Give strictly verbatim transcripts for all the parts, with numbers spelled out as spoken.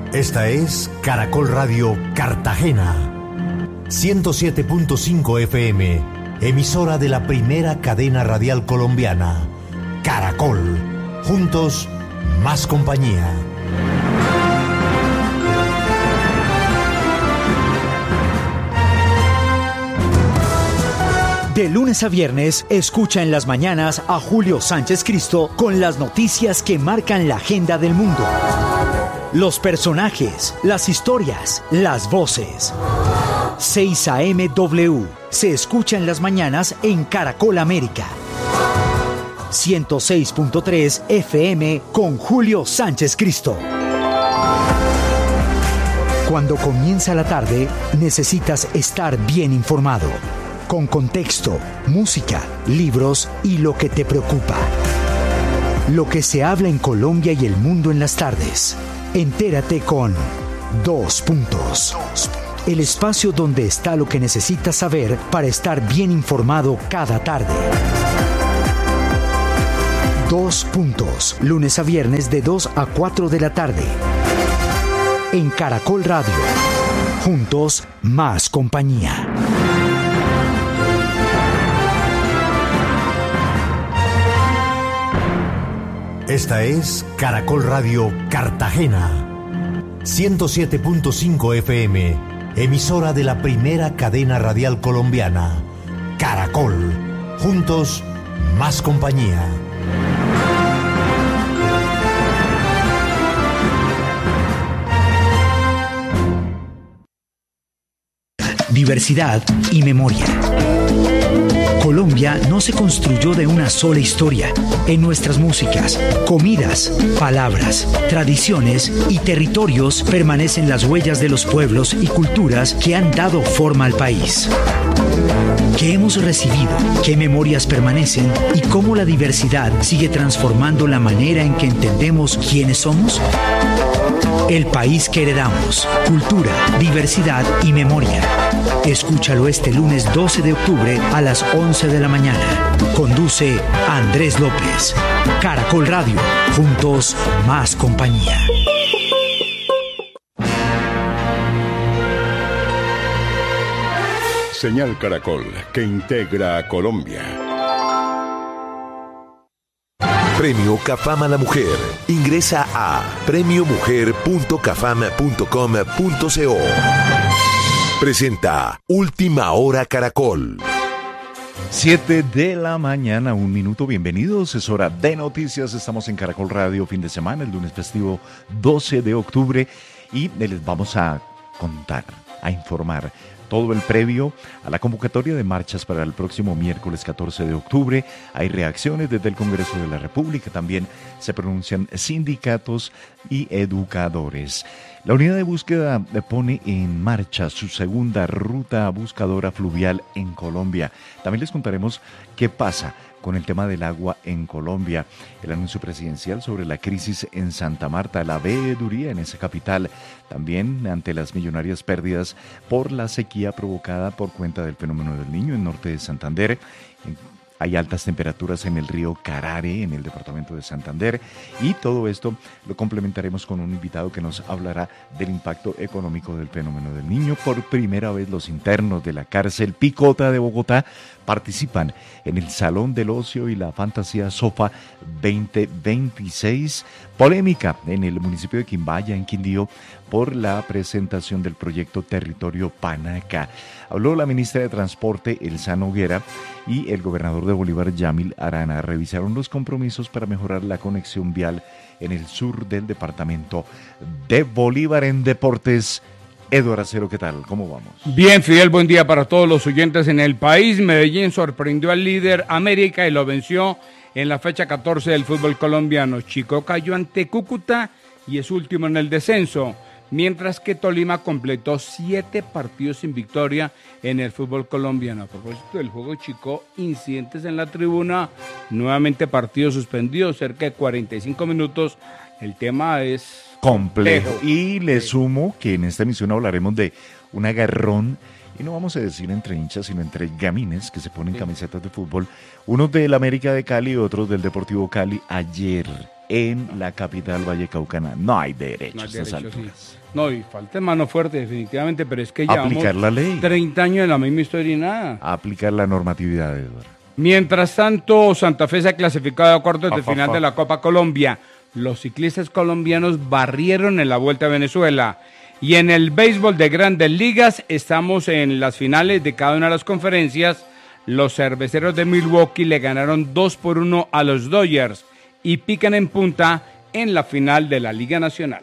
Esta es Caracol Radio Cartagena, ciento siete punto cinco F M, emisora de la primera cadena radial colombiana. Caracol, juntos, más compañía. De lunes a viernes, escucha en las mañanas a Julio Sánchez Cristo con las noticias que marcan la agenda del mundo. Los personajes, las historias, las voces. seis A M W se escucha en las mañanas en Caracol América. ciento seis punto tres F M con Julio Sánchez Cristo. Cuando comienza la tarde, necesitas estar bien informado. Con contexto, música, libros y lo que te preocupa. Lo que se habla en Colombia y el mundo en las tardes. Entérate con Dos Puntos. El espacio donde está lo que necesitas saber para estar bien informado cada tarde. Dos Puntos. Lunes a viernes de dos a cuatro de la tarde. En Caracol Radio. Juntos, más compañía. Esta es Caracol Radio Cartagena, ciento siete punto cinco F M, emisora de la primera cadena radial colombiana. Caracol, juntos, más compañía. Diversidad y memoria. Colombia no se construyó de una sola historia. En nuestras músicas, comidas, palabras, tradiciones y territorios permanecen las huellas de los pueblos y culturas que han dado forma al país. ¿Qué hemos recibido? ¿Qué memorias permanecen? ¿Y cómo la diversidad sigue transformando la manera en que entendemos quiénes somos? El país que heredamos. Cultura, diversidad y memoria. Escúchalo este lunes doce de octubre a las once de la mañana. Conduce Andrés López. Caracol Radio. Juntos, más compañía. Señal Caracol, que integra a Colombia. Premio Cafam a la Mujer. Ingresa a premio mujer punto cafam punto com punto co. Presenta Última Hora Caracol. Siete de la mañana, un minuto. Bienvenidos, es hora de noticias. Estamos en Caracol Radio, fin de semana, el lunes festivo doce de octubre. Y les vamos a contar, a informar todo el previo a la convocatoria de marchas para el próximo miércoles catorce de octubre. Hay reacciones desde el Congreso de la República, también se pronuncian sindicatos y educadores. La unidad de búsqueda pone en marcha su segunda ruta buscadora fluvial en Colombia. También les contaremos qué pasa con el tema del agua en Colombia, el anuncio presidencial sobre la crisis en Santa Marta, la veeduría en esa capital, también ante las millonarias pérdidas por la sequía provocada por cuenta del fenómeno del Niño en norte de Santander. Hay altas temperaturas en el río Carare, en el departamento de Santander, y todo esto lo complementaremos con un invitado que nos hablará del impacto económico del fenómeno del Niño. Por primera vez los internos de la cárcel Picota de Bogotá participan en el Salón del Ocio y la Fantasía Sofa veinte veintiséis. Polémica en el municipio de Quimbaya, en Quindío, por la presentación del proyecto Territorio Panaca. Habló la ministra de Transporte, Elsa Noguera, y el gobernador de Bolívar, Yamil Arana. Revisaron los compromisos para mejorar la conexión vial en el sur del departamento de Bolívar. En deportes, Eduardo Acero, ¿qué tal? ¿Cómo vamos? Bien, Fidel, buen día para todos los oyentes en el país. Medellín sorprendió al líder América y lo venció en la fecha catorce del fútbol colombiano. Chico cayó ante Cúcuta y es último en el descenso, mientras que Tolima completó siete partidos sin victoria en el fútbol colombiano. A propósito del juego Chico, incidentes en la tribuna, nuevamente partido suspendido, cerca de cuarenta y cinco minutos. El tema es complejo. Y le sumo que en esta emisión hablaremos de un agarrón, y no vamos a decir entre hinchas, sino entre gamines que se ponen sí. camisetas de fútbol, unos del América de Cali y otros del Deportivo Cali ayer en la capital vallecaucana. No hay derechos No hay a esas derecho, sí. alturas. No, y falta mano fuerte definitivamente, pero es que llevamos Aplicar la ley. treinta años de la misma historia y nada. Aplicar la normatividad, Eduardo. Mientras tanto, Santa Fe se ha clasificado a cuartos de Fa, fa, final fa. de la Copa Colombia. Los ciclistas colombianos barrieron en la Vuelta a Venezuela. Y en el béisbol de Grandes Ligas estamos en las finales de cada una de las conferencias. Los cerveceros de Milwaukee le ganaron dos por uno a los Dodgers y pican en punta en la final de la Liga Nacional.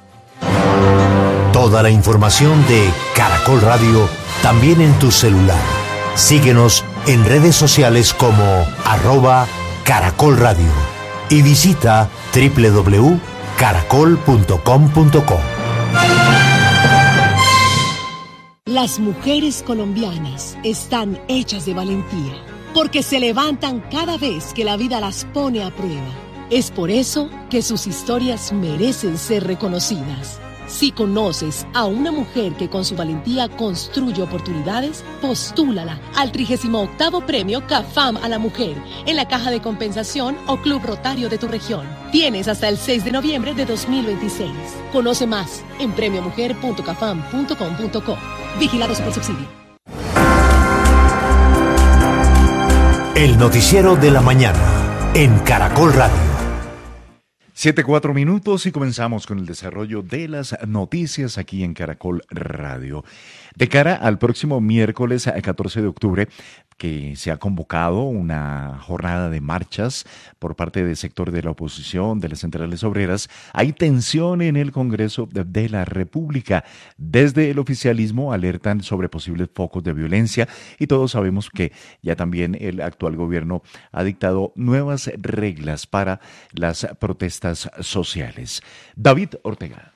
Toda la información de Caracol Radio también en tu celular. Síguenos en redes sociales como arroba Caracol Radio y visita doble u doble u doble u punto caracol punto com punto co. Las mujeres colombianas están hechas de valentía, porque se levantan cada vez que la vida las pone a prueba. Es por eso que sus historias merecen ser reconocidas. Si conoces a una mujer que con su valentía construye oportunidades, postúlala al trigésimo octavo Premio CAFAM a la Mujer en la Caja de Compensación o Club Rotario de tu región. Tienes hasta el seis de noviembre de dos mil veintiséis. Conoce más en premio mujer punto cafam punto com punto co. Vigilado Supersubsidio. El noticiero de la mañana en Caracol Radio. Siete, cuatro minutos y comenzamos con el desarrollo de las noticias aquí en Caracol Radio. De cara al próximo miércoles catorce de octubre, que se ha convocado una jornada de marchas por parte del sector de la oposición, de las centrales obreras, hay tensión en el Congreso de la República. Desde el oficialismo alertan sobre posibles focos de violencia y todos sabemos que ya también el actual gobierno ha dictado nuevas reglas para las protestas sociales. David Ortega.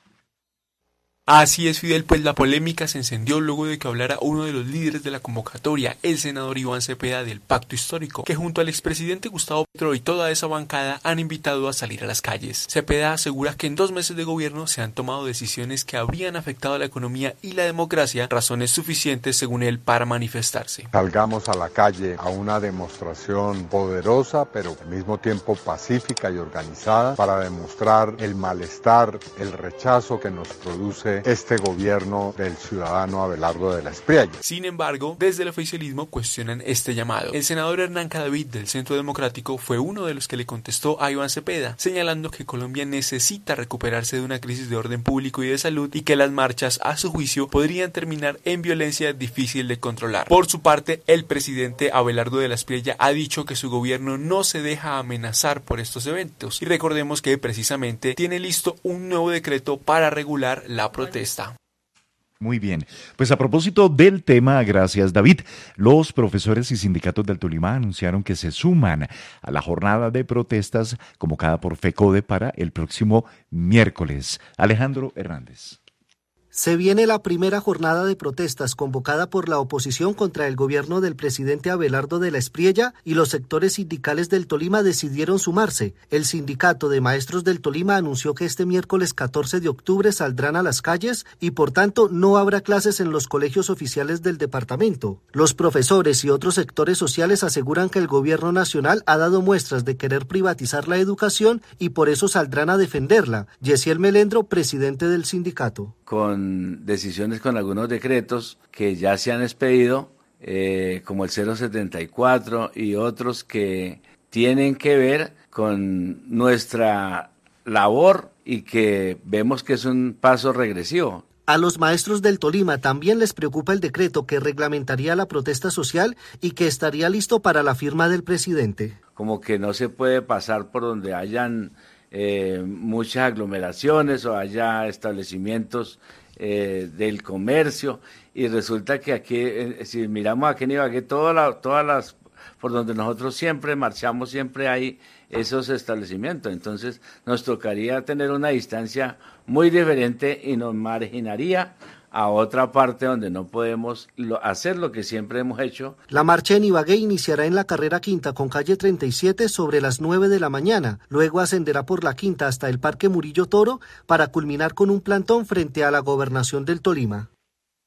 Así es, Fidel, pues la polémica se encendió luego de que hablara uno de los líderes de la convocatoria, el senador Iván Cepeda del Pacto Histórico, que junto al expresidente Gustavo Petro y toda esa bancada han invitado a salir a las calles. Cepeda asegura que en dos meses de gobierno se han tomado decisiones que habrían afectado a la economía y la democracia, razones suficientes según él para manifestarse. Salgamos a la calle a una demostración poderosa, pero al mismo tiempo pacífica y organizada, para demostrar el malestar, el rechazo que nos produce este gobierno del ciudadano Abelardo de la Espriella. Sin embargo, desde el oficialismo cuestionan este llamado. El senador Hernán Cadavid del Centro Democrático fue uno de los que le contestó a Iván Cepeda, señalando que Colombia necesita recuperarse de una crisis de orden público y de salud y que las marchas, a su juicio, podrían terminar en violencia difícil de controlar. Por su parte, el presidente Abelardo de la Espriella ha dicho que su gobierno no se deja amenazar por estos eventos. Y recordemos que precisamente tiene listo un nuevo decreto para regular la protesta. protesta. Muy bien. Pues a propósito del tema, gracias David, los profesores y sindicatos del Tolima anunciaron que se suman a la jornada de protestas convocada por FECODE para el próximo miércoles. Alejandro Hernández. Se viene la primera jornada de protestas convocada por la oposición contra el gobierno del presidente Abelardo de la Espriella y los sectores sindicales del Tolima decidieron sumarse. El sindicato de maestros del Tolima anunció que este miércoles catorce de octubre saldrán a las calles y por tanto no habrá clases en los colegios oficiales del departamento. Los profesores y otros sectores sociales aseguran que el gobierno nacional ha dado muestras de querer privatizar la educación y por eso saldrán a defenderla. Yesiel Melendro, presidente del sindicato. Con decisiones, con algunos decretos que ya se han expedido, eh, como el cero setenta y cuatro y otros que tienen que ver con nuestra labor y que vemos que es un paso regresivo. A los maestros del Tolima también les preocupa el decreto que reglamentaría la protesta social y que estaría listo para la firma del presidente. Como que no se puede pasar por donde hayan eh, muchas aglomeraciones o haya establecimientos Eh, del comercio, y resulta que aquí, eh, si miramos aquí en Ibagué, todas la, todas las, por donde nosotros siempre marchamos, siempre hay esos establecimientos, entonces nos tocaría tener una distancia muy diferente y nos marginaría a otra parte donde no podemos lo, hacer lo que siempre hemos hecho. La marcha en Ibagué iniciará en la carrera quinta con calle treinta y siete sobre las nueve de la mañana, luego ascenderá por la quinta hasta el Parque Murillo Toro para culminar con un plantón frente a la gobernación del Tolima.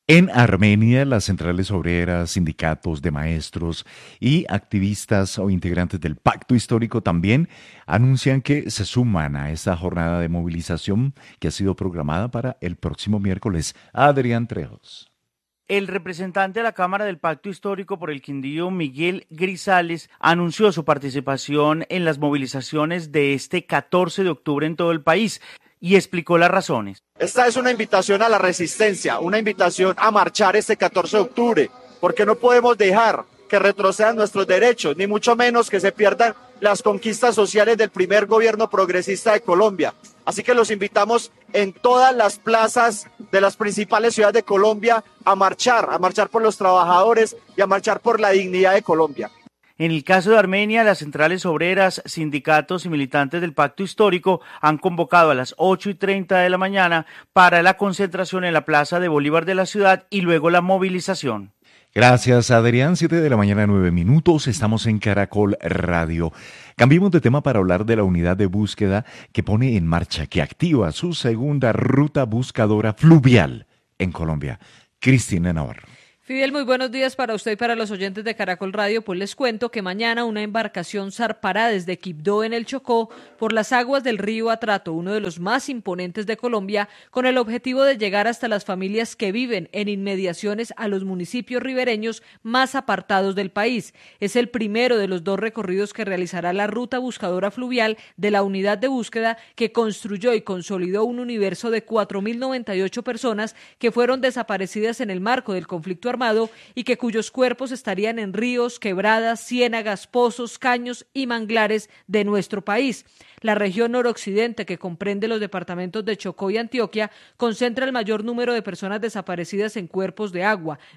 En Armenia, las centrales obreras, sindicatos de maestros y activistas o integrantes del Pacto Histórico también anuncian que se suman a esta jornada de movilización que ha sido programada para el próximo miércoles. Adrián Trejos. El representante de la Cámara del Pacto Histórico por el Quindío, Miguel Grisales, anunció su participación en las movilizaciones de este catorce de octubre en todo el país y explicó las razones. Esta es una invitación a la resistencia, una invitación a marchar este catorce de octubre, porque no podemos dejar que retrocedan nuestros derechos, ni mucho menos que se pierdan las conquistas sociales del primer gobierno progresista de Colombia. Así que los invitamos en todas las plazas de las principales ciudades de Colombia a marchar, a marchar por los trabajadores y a marchar por la dignidad de Colombia. En el caso de Armenia, las centrales obreras, sindicatos y militantes del Pacto Histórico han convocado a las ocho y treinta de la mañana para la concentración en la Plaza de Bolívar de la ciudad y luego la movilización. Gracias, Adrián. Siete de la mañana, nueve minutos. Estamos en Caracol Radio. Cambiemos de tema para hablar de la unidad de búsqueda que pone en marcha, que activa su segunda ruta buscadora fluvial en Colombia. Cristina Navarro. Fidel, muy buenos días para usted y para los oyentes de Caracol Radio. Pues les cuento que mañana una embarcación zarpará desde Quibdó en el Chocó por las aguas del río Atrato, uno de los más imponentes de Colombia, con el objetivo de llegar hasta las familias que viven en inmediaciones a los municipios ribereños más apartados del país. Es el primero de los dos recorridos que realizará la ruta buscadora fluvial de la unidad de búsqueda que construyó y consolidó un universo de cuatro mil noventa y ocho personas que fueron desaparecidas en el marco del conflicto armado armado y que cuyos cuerpos estarían en ríos, quebradas, ciénagas, pozos, caños y manglares de nuestro país. La región noroccidente, que comprende los departamentos de Chocó y Antioquia, concentra el mayor número de personas desaparecidas en cuerpos de agua,